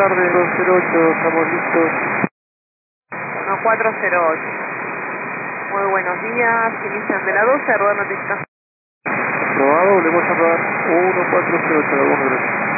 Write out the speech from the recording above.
tarde, 208, estamos listos. 1408. Muy buenos días, inician de la 12, rueda notificación. Aprobado, volvemos a probar 1408, la 1, gracias.